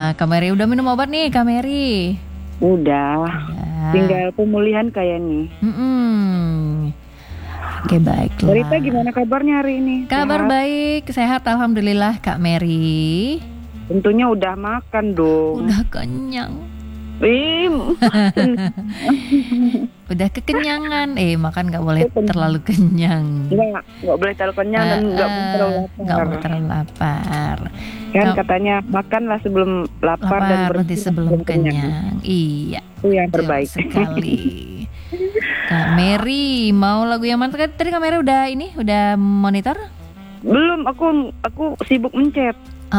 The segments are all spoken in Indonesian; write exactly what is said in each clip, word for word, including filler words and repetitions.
Kak Mary udah minum obat nih, Kak Mary? Udah. Udah. Tinggal pemulihan kayak nih. Mm-mm. Oke, baiklah. Rita gimana kabarnya hari ini? Kabar Sehat? baik, sehat alhamdulillah, Kak Mary. Tentunya udah makan dong. Udah kenyang. Ih, Udah kekenyangan. Eh, makan nggak boleh terlalu kenyang. Enggak, enggak boleh terlalu kenyang dan enggak boleh terlalu lapar. Nggak boleh terlalu lapar. Kan Kau- katanya makanlah sebelum lapar, dan Lapar berhenti nanti sebelum kenyang. Iya. Itu yang Betul terbaik. sekali. Kak Mary, mau lagu yang mana? Tadi Kak Mary udah ini, udah monitor? Belum, aku aku sibuk mencet.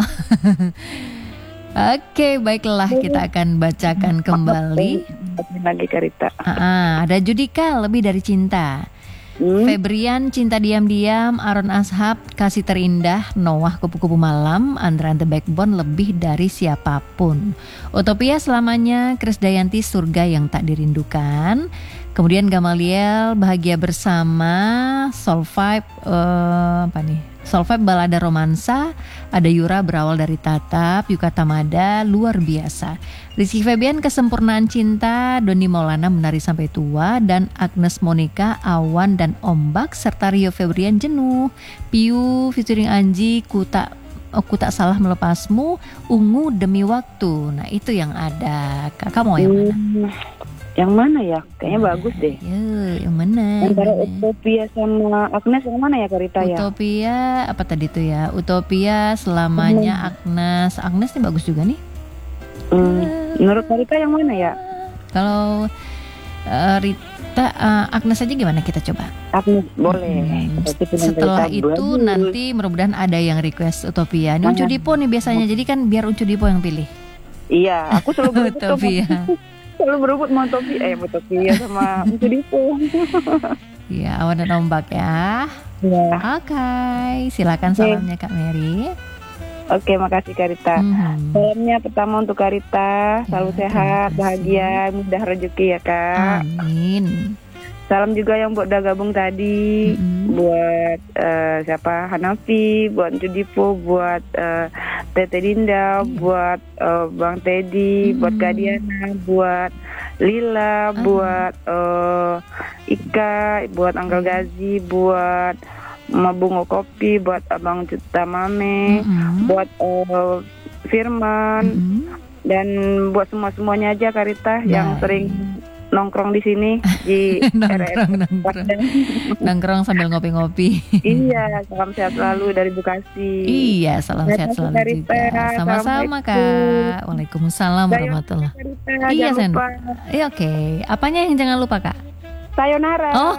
Oke, baiklah, kita akan bacakan kembali. Lagi Karita. Ah, ah, ada Judika, Lebih Dari Cinta. Hmm? Febrian, Cinta Diam-Diam. Aron Ashab, Kasih Terindah. Noah, Kupu-Kupu Malam. Andra and the Backbone, Lebih Dari Siapapun. Utopia, Selamanya. Krisdayanti, Surga Yang Tak Dirindukan. Kemudian Gamaliel, Bahagia Bersama. Soul Vibe, eh, apa nih? Soul Vibe, Balada Romansa. Ada Yura, Berawal Dari Tatap. Yuka Tamada, Luar Biasa. Rizky Febian, Kesempurnaan Cinta. Doni Maulana, Menari Sampai Tua. Dan Agnes Monica, Awan dan Ombak. Serta Rio Febrian, Jenuh. Piu featuring Anji, Ku Tak Oh, Ku Tak Salah Melepasmu. Ungu, Demi Waktu. Nah, itu yang ada. Kakak mau yang mana? Hmm, yang mana ya? Kayaknya bagus deh. Ya, yang mana? Antara Yang mana? Utopia sama Agnes, yang mana ya Karita ya? Utopia apa tadi tuh ya? Utopia, Selamanya, Agnes. Agnes nih bagus juga nih. Hmm, menurut Karita yang mana ya? Kalau eh, Rita, eh, Agnes aja gimana kita coba? Agnes boleh. Hmm, Tapi pilihan Setelah Karita itu bagus. nanti mudah-mudahan ada yang request Utopia. Ini Uncu Ah. Dipo nih biasanya. Jadi kan biar Uncu Dipo yang pilih. Iya, aku selalu berebut tuh. Utopia. Selalu berebut mau Utopia, eh Utopia sama Uncu Dipo. Iya, Awan dan Ombak ya. Ya. Oke, silakan Oke. salamnya Kak Mary. Oke, makasih Karita. Mhm. Salamnya pertama untuk Karita, selalu Ya, sehat, terima kasih. bahagia, mudah rezeki ya Kak. Amin. Salam juga yang buat udah gabung tadi, Mhm. buat eh, siapa Hanafi, buat Judipo, buat eh, Tete Dinda, Iya. buat eh, Bang Teddy, Mhm. buat Kak Diana, buat Lila, Ah. buat eh, Ika, buat Anggal Gazi, buat Mabungo Kopi, buat Abang Cita Mame, Mhm. buat eh, Firman, Mhm. dan buat semua semuanya aja Karita yang Baik. sering nongkrong di sini di R S nongkrong nongkrong Padang. nongkrong sambil ngopi-ngopi. Iya, salam sehat selalu dari Bekasi. Iya, salam Terima sehat kasih, selalu Karita. juga. Sama-sama Assalamualaikum. Kak. Waalaikumsalam Sayonara, warahmatullahi. Karita, Iya, jangan Sen. lupa. Iya, oke. Apanya yang jangan lupa Kak? Sayonara. Oh.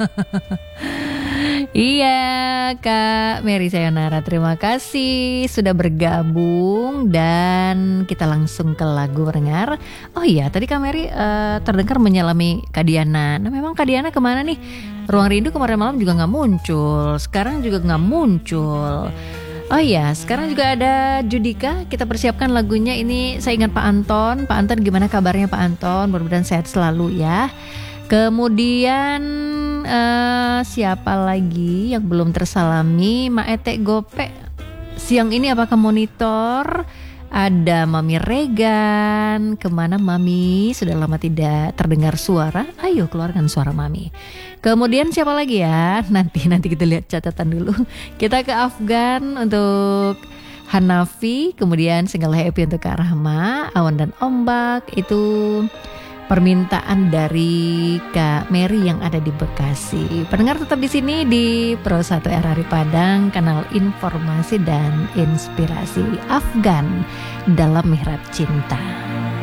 Iya, Kak Mary Sayonara, terima kasih sudah bergabung dan kita langsung ke lagu pendengar. Oh iya, tadi Kak Mary eh, terdengar menyelami Kak Diana. Nah, memang Kak Diana kemana nih? Ruang Rindu kemarin malam juga nggak muncul, sekarang juga nggak muncul. Oh iya, sekarang juga ada Judika. Kita persiapkan lagunya ini. Saya ingat Pak Anton. Pak Anton, gimana kabarnya Pak Anton? Mudah-mudahan sehat selalu ya. Kemudian eh, siapa lagi yang belum tersalami? Maete Gope. Siang ini apakah monitor? Ada Mami Regan. Kemana Mami? Sudah lama tidak terdengar suara. Ayo keluarkan suara Mami. Kemudian siapa lagi ya? Nanti nanti kita lihat catatan dulu. Kita ke Afgan untuk Hanafi. Kemudian single Happy untuk Kak Rahma. Awan dan Ombak. Itu permintaan dari Kak Mary yang ada di Bekasi. Pendengar tetap di sini di Pro satu R R I Padang, kanal informasi dan inspirasi Afgan dalam Mihrab Cinta.